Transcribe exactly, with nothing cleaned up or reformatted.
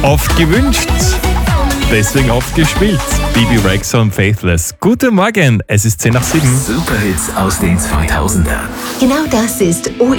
Oft gewünscht, deswegen oft gespielt. Bibi Rexha und Faithless. Guten Morgen, es ist zehn nach sieben. Superhits aus den zweitausender. Genau das ist O